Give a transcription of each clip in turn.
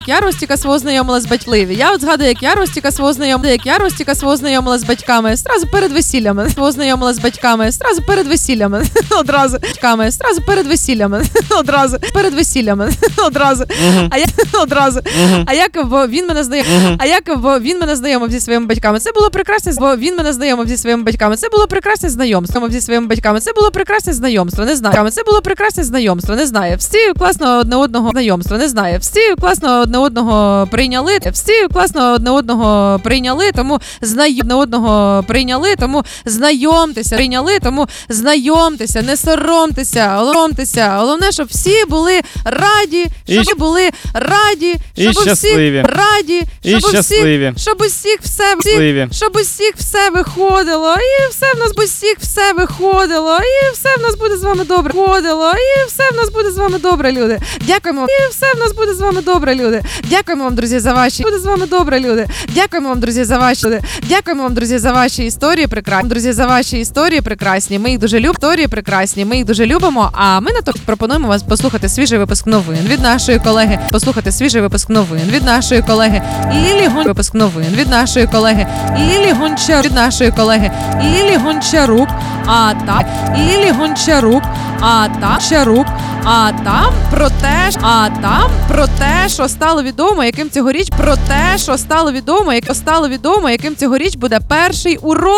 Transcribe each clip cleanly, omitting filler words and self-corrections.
Я Ростіка свого знайомила з батьками. Я от згадую, як я Ростіка свого знайомила з батьками зразу перед весіллями. Свого знайомила з батьками зразу перед весіллями. Одразу. Зразу перед весіллями. Одразу. Перед весіллями. Одразу. А я одразу. А як він мене знайомив? А як він мене знайомив зі своїми батьками? Це було прекрасне. Він мене знайомив зі своїми батьками. Це було прекрасне знайомство. Зі своїми батьками. Це було прекрасне знайомство. Не знаю. Це було прекрасне знайомство. Не знаю. Всі класно одне одного знайомства. Не знаю. Всі класно одне одного прийняли. Всі класно одне одного прийняли, тому знайомтеся, не соромтеся, Головне, щоб всі були раді, щоб усіх все виходило, і все в нас виходило, і все в нас буде з вами добре. Люди. Дякуємо. І все в нас буде з вами добре, люди. Дякуємо вам, друзі, за ваші. Буде з вами добре, люди. Дякуємо вам, друзі, за ваші. Дякуємо вам, друзі, за ваші історії прекрасні. Ми їх дуже любимо. А ми натомість пропонуємо вас послухати свіжий випуск новин від нашої колеги. Лілі Гончарук. А там про те, що стало відомо, яким цьогоріч буде перший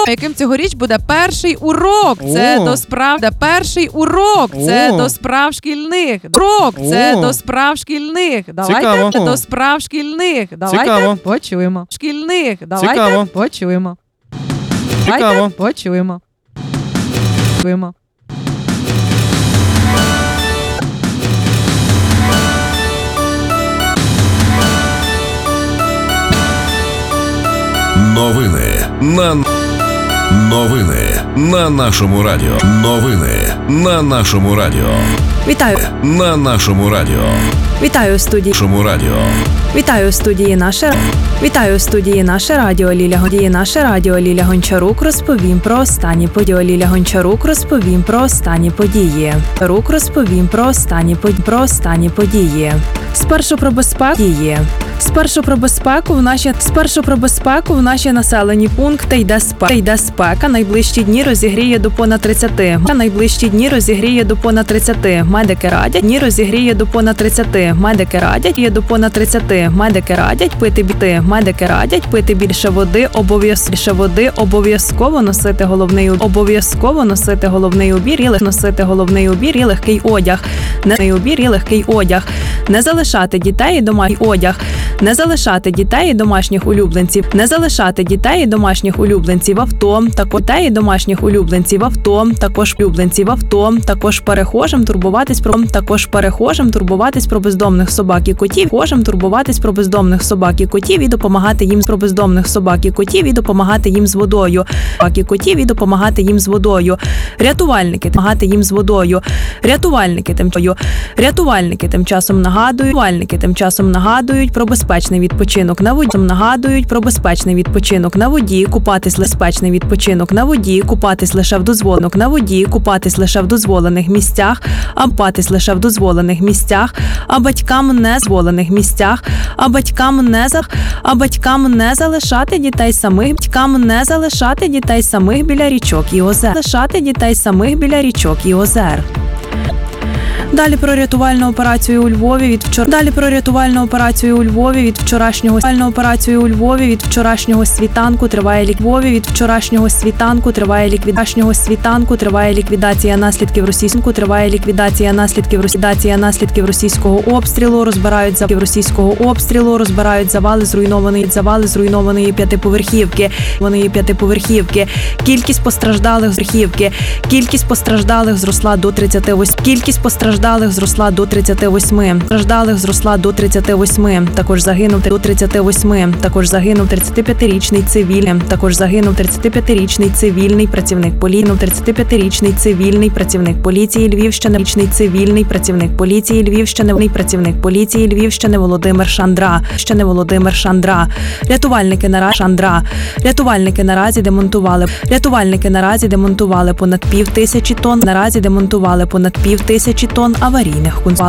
урок. Це до справ шкільних. Давайте почуємо. Новини на нашому радіо. Вітаю. На нашому радіо. Вітаю у студії наше радіо. Ліля Гончарук розповім про останні події. Спершу про безпеку в наші населені пункти йде спека. Найближчі дні розігріє до понад 30. Медики радять пити більше води, обов'язково носити головний убір і легкий одяг. Не залишати дітей і домашніх улюбленців авто, також перехожим турбуватись про бездомних собак і котів, і допомагати їм з водою. Рятувальники тим часом нагадують про безпечний відпочинок на воді, купатись лише в дозволених місцях, а батькам не залишати дітей самих біля річок і озер. Далі про рятувальну операцію у Львові від вчорашнього світанку триває ліквідація наслідків російського обстрілу, розбирають завали зруйнованої п'ятиповерхівки. Кількість постраждалих зросла до 38. Також загинув 35-річний цивільний працівник поліції Львівщини Володимир Шандра. Рятувальники наразі демонтували понад 5000 тонн аварійних